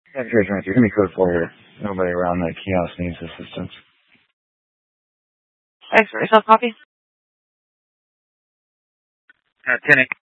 X-ray 22, give me code 4 here. Nobody around the kiosk needs assistance. X-ray, self-copy. 10